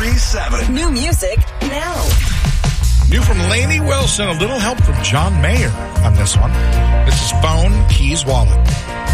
93.7. New music now. New from Lainey Wilson, a little help from John Mayer on this one. This is Phone, Keys, Wallet.